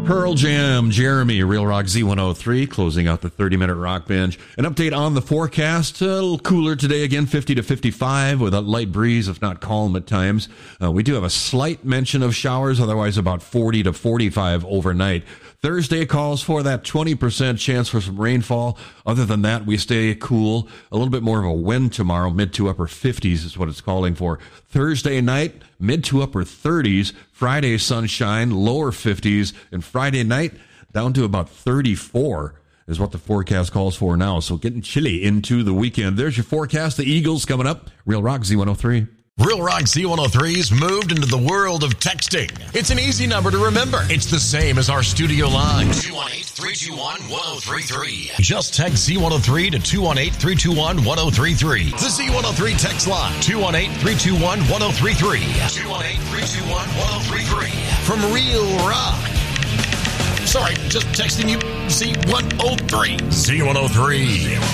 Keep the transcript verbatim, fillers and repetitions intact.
Pearl Jam, Jeremy, Real Rock Z one oh three, closing out the thirty-minute rock binge. An update on the forecast, a little cooler today again, fifty to fifty-five, with a light breeze, if not calm at times. Uh, we do have a slight mention of showers, otherwise about forty to forty-five overnight. Thursday calls for that twenty percent chance for some rainfall. Other than that, we stay cool. A little bit more of a wind tomorrow. Mid to upper fifties is what it's calling for. Thursday night, mid to upper thirties. Friday, sunshine, lower fifties. And Friday night, down to about thirty-four is what the forecast calls for now. So getting chilly into the weekend. There's your forecast. The Eagles coming up. Real Rock Z one oh three. Real Rock Z one oh three's moved into the world of texting. It's an easy number to remember. It's the same as our studio line. two one eight, three two one, one oh three three. Just text Z one oh three to two one eight, three two one, one oh three three. The Z one oh three text line. two one eight, three two one, one oh three three. two one eight, three two one, one oh three three. From Real Rock. Sorry, just texting you Z one oh three. Z one oh three.